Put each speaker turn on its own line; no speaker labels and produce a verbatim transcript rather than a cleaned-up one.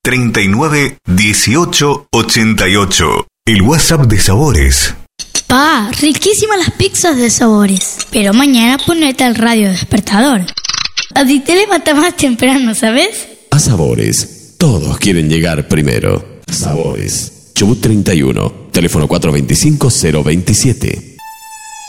treinta y nueve, dieciocho, ochenta y ocho. El WhatsApp de Sabores.
Pa, riquísimas las pizzas de Sabores. Pero mañana ponete al radio despertador. Así te levantas más temprano, ¿sabes?
A Sabores, todos quieren llegar primero. Sabores, Chubut treinta y uno, teléfono cuatro dos cinco, cero dos siete.